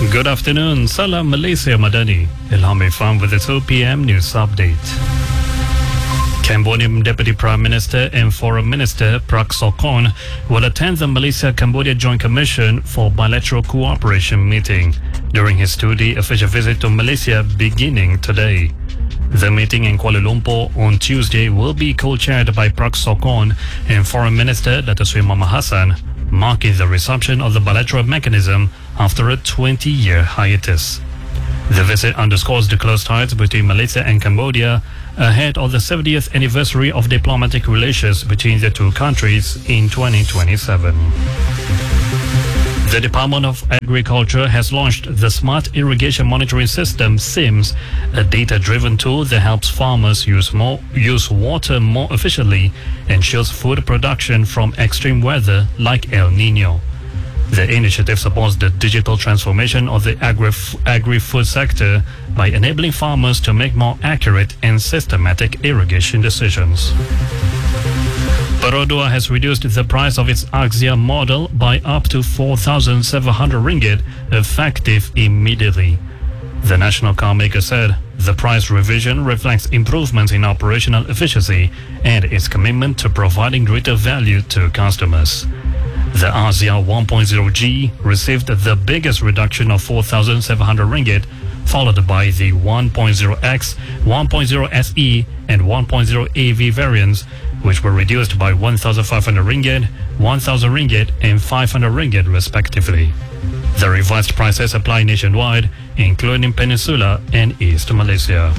Good afternoon, Salam Malaysia Madani. Ilham Ifam with the 2 p.m. news update. Cambodian Deputy Prime Minister and Foreign Minister Prak Sokhonn will attend the Malaysia-Cambodia Joint Commission for Bilateral Cooperation meeting during his 2-day official visit to Malaysia beginning today. The meeting in Kuala Lumpur on Tuesday will be co-chaired by Prak Sokhonn and Foreign Minister Dato Sri Muhammad Hassan, marking the resumption of the bilateral mechanism after a 20-year hiatus. The visit underscores the close ties between Malaysia and Cambodia ahead of the 70th anniversary of diplomatic relations between the two countries in 2027. The Department of Agriculture has launched the Smart Irrigation Monitoring System SIMS, a data-driven tool that helps farmers use water more efficiently and ensures food production from extreme weather like El Nino. The initiative supports the digital transformation of the agri-food sector by enabling farmers to make more accurate and systematic irrigation decisions. Perodua has reduced the price of its Axia model by up to 4,700 ringgit, effective immediately. The national car maker said the price revision reflects improvements in operational efficiency and its commitment to providing greater value to customers. The Axia 1.0G received the biggest reduction of 4,700 ringgit, followed by the 1.0X, 1.0 SE, and 1.0 AV variants, which were reduced by 1,500 ringgit, 1,000 ringgit, and 500 ringgit respectively. The revised prices apply nationwide, including Peninsula and East Malaysia.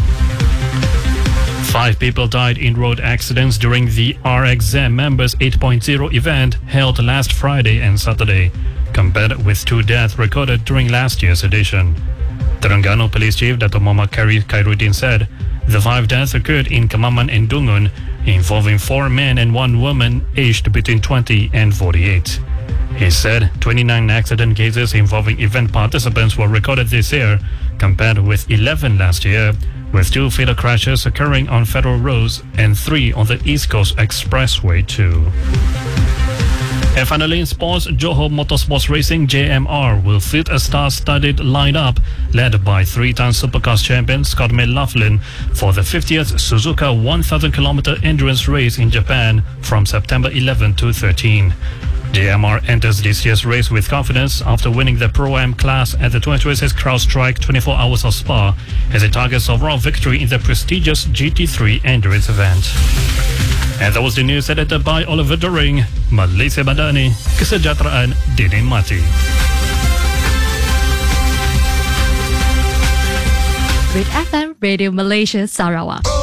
5 people died in road accidents during the RXZ Members 8.0 event held last Friday and Saturday, compared with 2 deaths recorded during last year's edition. Terengganu Police Chief Dato Muhammad Khairuddin said the 5 deaths occurred in Kemaman and Dungun, involving 4 men and 1 woman aged between 20 and 48. He said 29 accident cases involving event participants were recorded this year, compared with 11 last year, with 2 fatal crashes occurring on federal roads and 3 on the East Coast Expressway too. And finally in sports, Johor Motorsports Racing JMR will field a star-studded lineup led by 3-time Supercars champion Scott McLaughlin for the 50th Suzuka 1,000km endurance race in Japan from September 11 to 13. JMR enters this year's race with confidence after winning the Pro-Am class at the 2026 CrowdStrike 24 Hours of Spa as it targets overall victory in the prestigious GT3 endurance event. And that was the news edited by Oliver Doring. Malaysia Madani, kesejahteraan dinikmati. Red FM Radio Malaysia Sarawak.